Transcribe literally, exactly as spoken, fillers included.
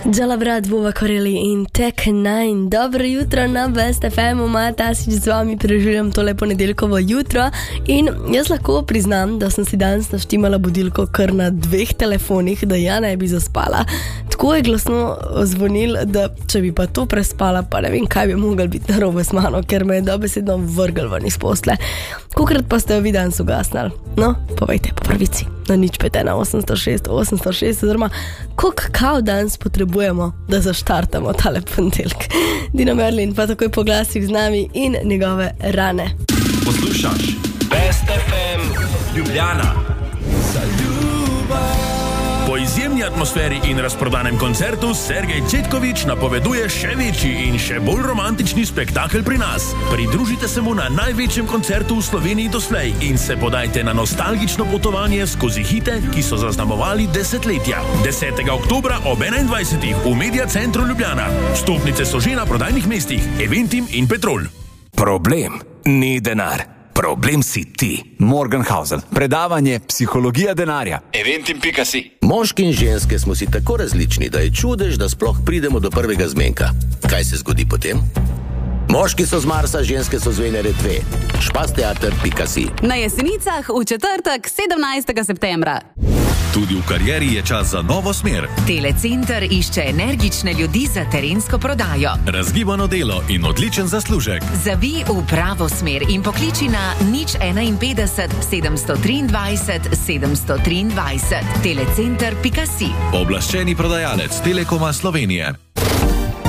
Džala brat, Vova Koreli in Tech devet. Dobro jutro na Best F M-u, Maja Tasić z vami preživljam tole ponedeljkovo jutro in jaz lahko priznam, da sem si danes naštimala budilko kar na dveh telefonih, da ja ne bi zaspala. Tako je glasno zvonil, da če bi pa to prespala, pa ne vem, kaj bi mogel biti narobe s mano, ker me je dobesedno vrgel ven iz posle. Kokrat pa ste jo vi danes ugasnali? No, povejte po pravici. Na nič pet ena osemsto šest osemsto šest oziroma koliko kao danes potrebujemo, da zaštartamo tale ponedeljek. Dino Merlin pa takoj po glasih z nami in njegove rane. Poslušaš Best F M Ljubljana. Po izjemni atmosferi in razprodanem koncertu Sergej Cetković napoveduje še večji in še bolj romantični spektakel pri nas. Pridružite se mu na največjem koncertu v Sloveniji doslej in se podajte na nostalgično potovanje skozi hite, ki so zaznamovali desetletja. desetega oktobra ob enaindvajsetih v Media Centru Ljubljana. Vstopnice so že na prodajnih mestih Eventim in Petrol. Problem ni denar. Problem si ti. Morgenhausen. Predavanje Psihologija denarja. Eventim pika si. Moški in ženske smo si tako različni, da je čudež, da sploh pridemo do prvega zmenka. Kaj se zgodi potem? Moški so z Marsa, ženske so z Venere dve. špasteater pika si. Na Jesenicah v četrtek, sedemnajstega septembra. Tudi v karieri je čas za novo smer. Telecenter išče energične ljudi za terensko prodajo. Razgibano delo in odličen zaslužek. Zavij v pravo smer in pokliči na nič enainpetdeset sedemsto triindvajset sedemsto triindvajset. telecenter pika si. Pooblaščeni prodajalec Telekoma Slovenije.